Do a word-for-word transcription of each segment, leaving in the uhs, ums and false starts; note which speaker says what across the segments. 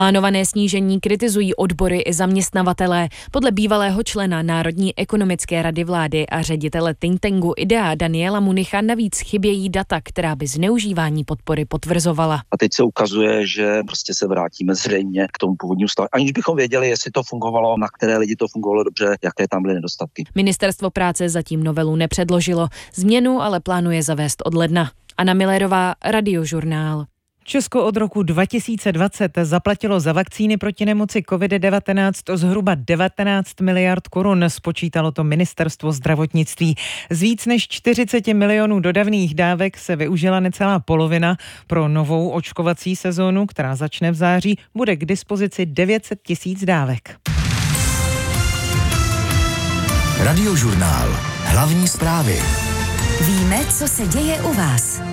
Speaker 1: Plánované snížení kritizují odbory i zaměstnavatelé. Podle bývalého člena Národní ekonomické rady vlády a ředitele think tanku IDEA Daniela Municha navíc chybějí data, která by zneužívání podpory potvrzovala.
Speaker 2: A teď se ukazuje, že prostě se vrátíme zřejmě k tomu původnímu stavu, aniž bychom věděli, jestli to fungovalo, na které lidi to fungovalo dobře, jaké tam byly nedostatky.
Speaker 1: Ministerstvo práce zatím novelu nepředložilo. Změnu ale plánuje zavést od ledna. Anna Millerová, Radiožurnál.
Speaker 3: Česko od roku dva tisíce dvacet zaplatilo za vakcíny proti nemoci covid devatenáct zhruba devatenáct miliard korun, spočítalo to Ministerstvo zdravotnictví. Z víc než čtyřicet milionů dodavných dávek se využila necelá polovina. Pro novou očkovací sezónu, která začne v září, bude k dispozici devět set tisíc dávek.
Speaker 4: Radiožurnál. Hlavní zprávy.
Speaker 5: Víme, co se děje u vás.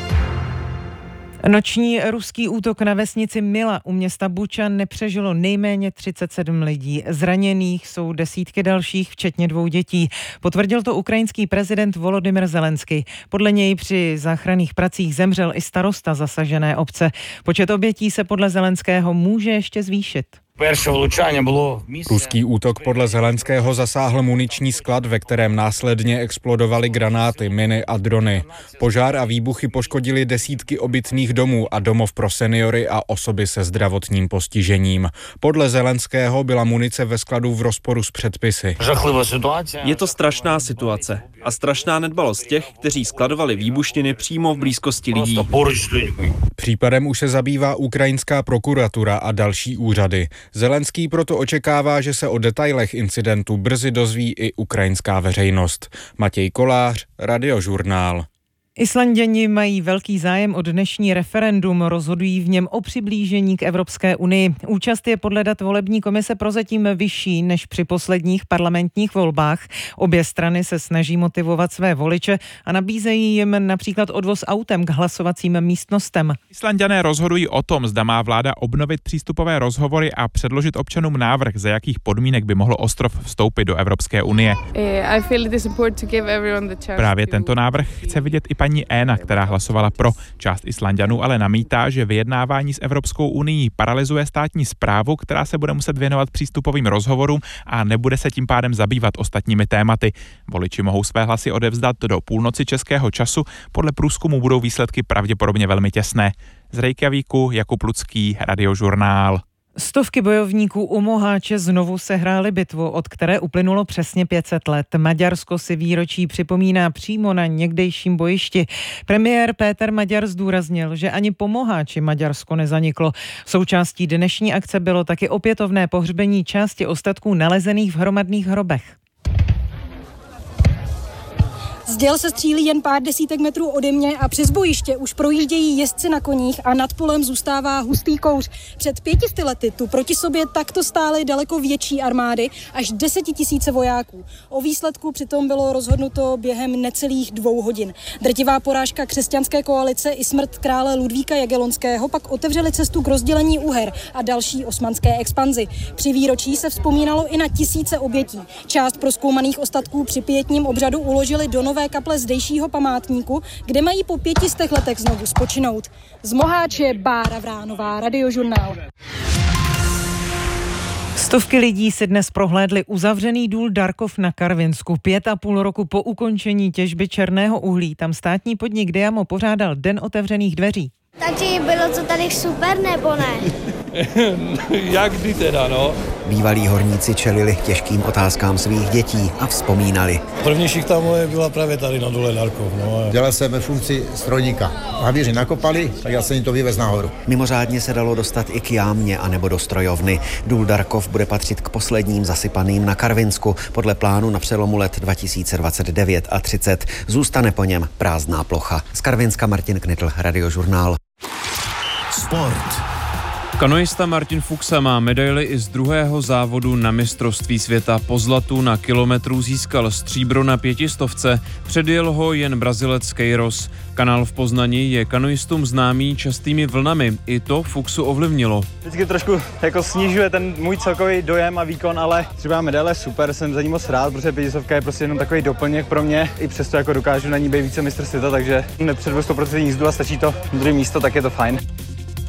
Speaker 3: Noční ruský útok na vesnici Mila u města Buča nepřežilo nejméně třicet sedm lidí. Zraněných jsou desítky dalších, včetně dvou dětí. Potvrdil to ukrajinský prezident Volodymyr Zelenský. Podle něj při záchranných pracích zemřel i starosta zasažené obce. Počet obětí se podle Zelenského může ještě zvýšit.
Speaker 6: Ruský útok podle Zelenského zasáhl muniční sklad, ve kterém následně explodovaly granáty, miny a drony. Požár a výbuchy poškodily desítky obytných domů a domov pro seniory a osoby se zdravotním postižením. Podle Zelenského byla munice ve skladu v rozporu s předpisy.
Speaker 7: Je to strašná situace a strašná nedbalost těch, kteří skladovali výbušniny přímo v blízkosti lidí.
Speaker 6: Případem už se zabývá ukrajinská prokuratura a další úřady. Zelenský proto očekává, že se o detailech incidentu brzy dozví i ukrajinská veřejnost. Matěj Kolář, Radiožurnál.
Speaker 3: Islanďani mají velký zájem o dnešní referendum, rozhodují v něm o přiblížení k Evropské unii. Účast je podle dat volební komise prozatím vyšší než při posledních parlamentních volbách. Obě strany se snaží motivovat své voliče a nabízejí jim například odvoz autem k hlasovacím místnostem.
Speaker 8: Islanďané rozhodují o tom, zda má vláda obnovit přístupové rozhovory a předložit občanům návrh, za jakých podmínek by mohl ostrov vstoupit do Evropské unie. Právě tento návrh chce vidět i paní Éna, která hlasovala pro. Část Islanďanů ale namítá, že vyjednávání s Evropskou unií paralyzuje státní správu, která se bude muset věnovat přístupovým rozhovorům a nebude se tím pádem zabývat ostatními tématy. Voliči mohou své hlasy odevzdat do půlnoci českého času. Podle průzkumu budou výsledky pravděpodobně velmi těsné. Z Reykjavíku Jakub Lucký, Radiožurnál.
Speaker 3: Stovky bojovníků u Moháče znovu sehráli bitvu, od které uplynulo přesně pět set let. Maďarsko si výročí připomíná přímo na někdejším bojišti. Premiér Péter Maďar zdůraznil, že ani po Moháči Maďarsko nezaniklo. Součástí dnešní akce bylo taky opětovné pohřbení části ostatků nalezených v hromadných hrobech.
Speaker 9: Z děl se střílí jen pár desítek metrů ode mě a přes bojiště už projíždějí jezdci na koních a nad polem zůstává hustý kouř. Před pětisty lety tu proti sobě takto stály daleko větší armády, až desetitisíce vojáků. O výsledku přitom bylo rozhodnuto během necelých dvou hodin. Drtivá porážka křesťanské koalice i smrt krále Ludvíka Jagellonského pak otevřely cestu k rozdělení Uher a další osmanské expanzi. Při výročí se vzpomínalo i na tisíce obětí. Část prozkoumaných ostatků při pietním obřadu uložili do nové kaple zdejšího památníku, kde mají po pětistech letech znovu spočinout. Z Moháče Bára Vránová, Radiožurnál.
Speaker 3: Stovky lidí si dnes prohlédli uzavřený důl Darkov na Karvinsku. Pět a půl roku po ukončení těžby černého uhlí tam státní podnik Diamo pořádal Den otevřených dveří.
Speaker 10: Takže bylo to tady super, nebo ne?
Speaker 11: Jak kdy teda, no?
Speaker 12: Bývalí horníci čelili těžkým otázkám svých dětí a vzpomínali.
Speaker 11: První šichta moje byla právě tady na dole Darkov. No.
Speaker 13: Dělal jsem ve funkci strojníka. Havíři nakopali, tak já jsem jim to vyvez nahoru.
Speaker 12: Mimořádně se dalo dostat i k jámě a nebo do strojovny. Důl Darkov bude patřit k posledním zasypaným na Karvinsku. Podle plánu na přelomu let dva tisíce dvacet devět a třicet zůstane po něm prázdná plocha. Z Karvinska Martin Knitl, Radiožurnál.
Speaker 4: Sport.
Speaker 14: Kanoista Martin Fuxa má medaili i z druhého závodu na mistrovství světa. Po zlatu na kilometru získal stříbro na pětistovce, předjel ho jen Brazilec Queiroz. Kanál v Poznani je kanoistům známý častými vlnami, i to Fuxu ovlivnilo.
Speaker 15: Vždycky trošku jako snižuje ten můj celkový dojem a výkon, ale třeba medaile super, jsem za ní moc rád, protože pětistovka je prostě jenom takový doplněk pro mě, i přesto jako dokážu na ní být více mistr světa, takže nepředvedu sto procent jízdu a stačí to druhé místo, tak je to fajn.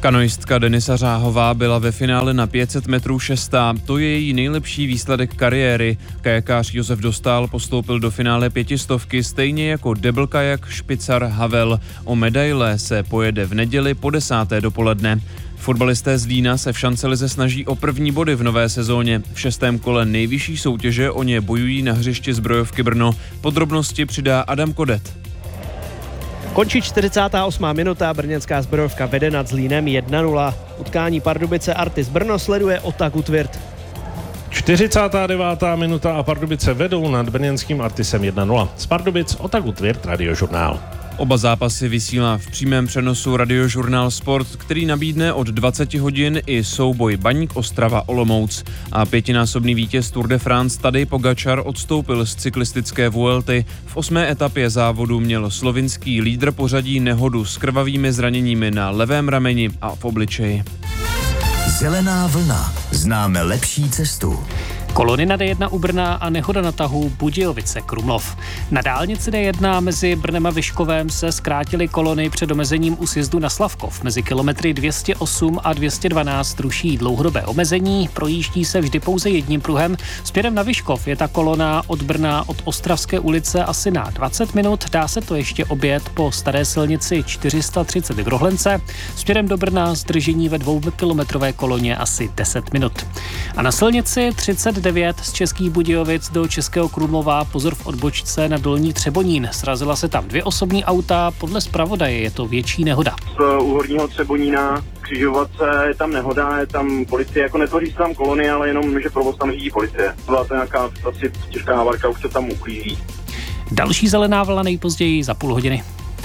Speaker 14: Kanoistka Denisa Řáhová byla ve finále na pět set metrů šestá. To je její nejlepší výsledek kariéry. Kajakář Josef Dostál postoupil do finále pětistovky, stejně jako deblkajak Špicar Havel. O medaile se pojede v neděli po desáté dopoledne. Fotbalisté z Lína se v šancelize snaží o první body v nové sezóně. V šestém kole nejvyšší soutěže o ně bojují na hřišti Zbrojovky Brno. Podrobnosti přidá Adam Kodet.
Speaker 16: Končí čtyřicátá osmá minuta, brněnská Zbrojovka vede nad Zlínem jedna nula. Utkání Pardubice Artis Brno sleduje Otaku Tvirt.
Speaker 17: čtyřicátá devátá minuta a Pardubice vedou nad brněnským Artisem jedna nula. Z Pardubic Otaku Tvirt, Radiožurnál.
Speaker 14: Oba zápasy vysílá v přímém přenosu Radiožurnál Sport, který nabídne od dvacet hodin i souboj Baník Ostrava Olomouc. A pětinásobný vítěz Tour de France Tadej Pogačar odstoupil z cyklistické Vuelty. V osmé etapě závodu měl slovinský lídr pořadí nehodu s krvavými zraněními na levém rameni a v obličeji.
Speaker 4: Zelená vlna. Známe lepší cestu.
Speaker 18: Kolony na D jedna u Brna a nehoda na tahu Budějovice Krumlov. Na dálnici D jedna mezi Brnem a Vyškovem se zkrátily kolony před omezením u sjezdu na Slavkov. Mezi kilometry dvě stě osm a dvě stě dvanáct ruší dlouhodobé omezení, projíždí se vždy pouze jedním pruhem. Směrem na Vyškov je ta kolona od Brna od Ostravské ulice asi na dvacet minut. Dá se to ještě objet po staré silnici čtyři sta třicet v Rohlence. Směrem do Brna zdržení ve dvoukilometrové koloně asi deset minut. A na silnici třicet devět z Českých Budějovic do Českého Krumlova pozor v odbočce na Dolní Třebonín. Srazila se tam dvě osobní auta, podle zpravodaje je to větší nehoda.
Speaker 19: Z Úhorního Třebonína křižovatce je tam nehoda, je tam policie, jako netvoří se tam kolony, ale jenom, že provoz tam řídí policie. Byla to nějaká asi těžká havarka, už se tam uklízí.
Speaker 18: Další zelená vlna nejpozději za půl hodiny.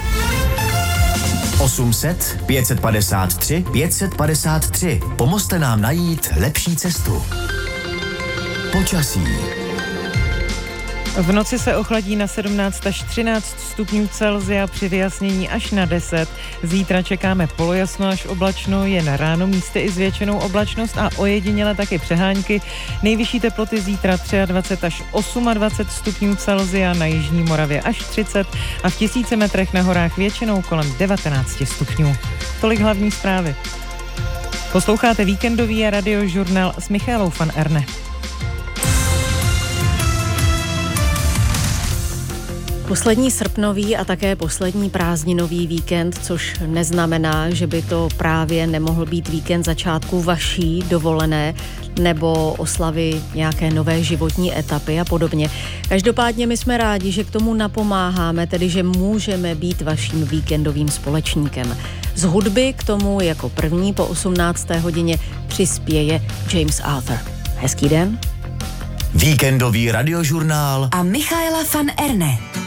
Speaker 4: osm set, pět set padesát tři, pět set padesát tři. Pomozte nám najít lepší cestu. Počasí.
Speaker 3: V noci se ochladí na sedmnáct až třináct stupňů Celsia, při vyjasnění až na deset. Zítra čekáme polojasno až oblačno, jen ráno místy i zvětšenou oblačnost a ojediněle taky přehánky. Nejvyšší teploty zítra dvacet tři až dvacet osm stupňů Celsia, na jižní Moravě až třicet a v tisíci metrech na horách většinou kolem devatenáct stupňů. Tolik hlavní zprávy. Posloucháte víkendový Radiožurnál s Michaelou van Erne.
Speaker 1: Poslední srpnový a také poslední prázdninový víkend, což neznamená, že by to právě nemohl být víkend začátku vaší dovolené nebo oslavy nějaké nové životní etapy a podobně. Každopádně my jsme rádi, že k tomu napomáháme, tedy že můžeme být vaším víkendovým společníkem. Z hudby k tomu jako první po osmnácté hodině přispěje James Arthur. Hezký den.
Speaker 4: Víkendový Radiožurnál
Speaker 5: a Michaela van Erne.